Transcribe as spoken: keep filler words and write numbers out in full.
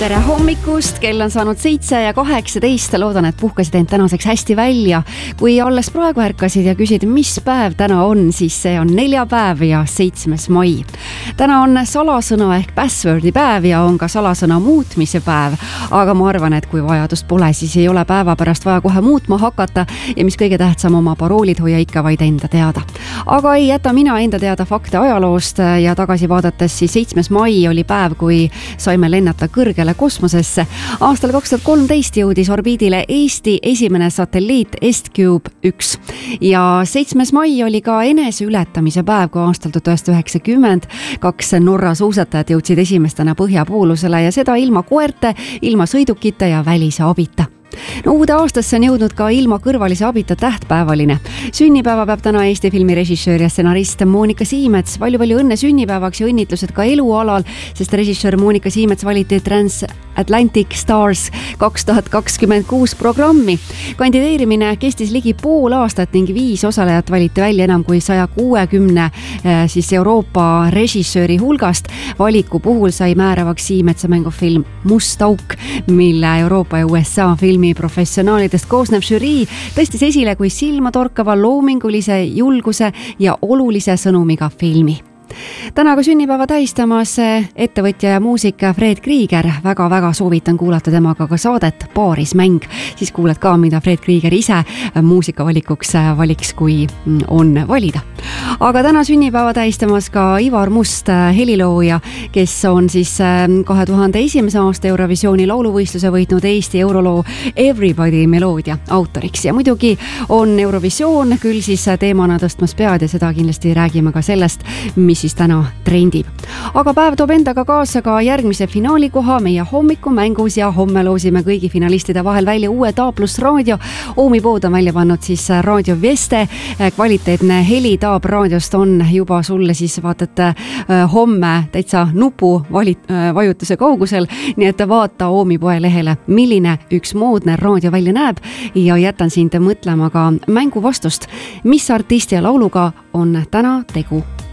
tere hommikust, kell on saanud seitse ja kaheksateist, loodan, et puhkasid end tänaseks hästi välja. Kui alles praegu ärkasid ja küsid, mis päev täna on, siis see on neljapäev ja seitsmes mai. Täna on salasõna ehk passwordi päev ja on ka salasõna muutmise päev, aga ma arvan, et kui vajadust pole, siis ei ole päeva pärast vaja kohe muutma hakata ja mis kõige tähtsam, oma paroolid hoia ikka vaid enda teada. Aga ei jäta mina enda teada fakte ajaloost ja tagasi vaadates siis seitsmes mai oli päev, kui saime lennata kõrgele kosmosesse. Aastal kaks tuhat kolmteist jõudis orbiidile Eesti esimene satelliit EstCube üks ja seitsmes mai oli ka eneseületamise päev, kui aastal tuhat üheksasada üheksakümmend kaks Norra suusatajad jõudsid esimestena põhjapoolusele ja seda ilma koerte, ilma sõidukite ja välise abita. No, uude aastasse on jõudnud ka ilma kõrvalise abita tähtpäevaline. Sünnipäeva peab täna Eesti filmi režissöör ja stsenarist Moonika Siimets. Palju-palju õnne sünnipäevaks ja õnnitlused ka elualal, sest režissöör Moonika Siimets valiti Transatlantic Stars kaks tuhat kakskümmend kuus programmi. Kandideerimine kestis ligi pool aastat ning viis osalejat valiti välja enam kui saja kuuekümne siis Euroopa režissööri hulgast. Valiku puhul sai määravaks Siimetsa mängufilm Must auk, mille Euroopa ja U S A filmi professionaalidest koosnev žürii tõstis esile kui silmatorkava, loomingulise, julguse ja olulise sõnumiga filmi. Täna ka sünnipäeva tähistamas ettevõtja ja muusik Fred Krieger. Väga-väga soovitan kuulata temaga ka saadet Paarismäng. Siis kuuled ka, mida Fred Krieger ise muusikavalikuks valiks, kui on valida. Aga täna sünnipäeva tähistamas ka Ivar Must, helilooja, kes on siis kahe tuhande esimese aasta Eurovisiooni lauluvõistluse võitnud Eesti euroloo Everybody meloodia autoriks. Ja muidugi on Eurovisioon küll siis teemana tõstmas pead ja seda kindlasti räägime ka sellest, mis siis täna trendib. Aga päev toob endaga kaasa ka järgmise finaalikoha meie hommikumängus ja homme loosime kõigi finalistide vahel välja uue A pluss raadio. Oomi pood on välja pannud siis Raadio Veste. Kvaliteetne heli Taab raadiost on juba sulle siis vaatate homme täitsa nupu valit, vajutuse kaugusel. Nii et vaata Oomi poe lehele, milline üks moodne raadio välja näeb ja jätan sind mõtlema ka mängu vastust. Mis artisti ja lauluga on täna tegu?